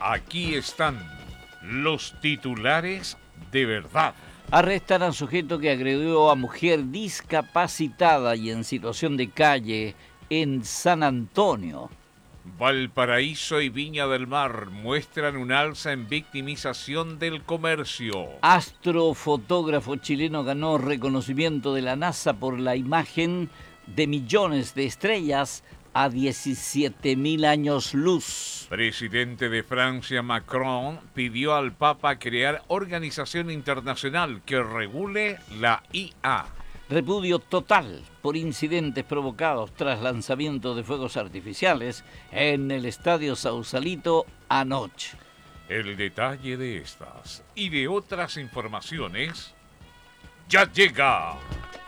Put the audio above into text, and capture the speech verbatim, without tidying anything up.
Aquí están los titulares de verdad. Arrestan a sujeto que agredió a mujer discapacitada y en situación de calle en San Antonio. Valparaíso y Viña del Mar muestran un alza en victimización del comercio. Astrofotógrafo chileno ganó reconocimiento de la NASA por la imagen de millones de estrellas a diecisiete mil años luz. Presidente de Francia, Macron, pidió al Papa crear organización internacional que regule la I A. Repudio total por incidentes provocados tras lanzamiento de fuegos artificiales en el Estadio Sausalito anoche. El detalle de estas y de otras informaciones ya llega.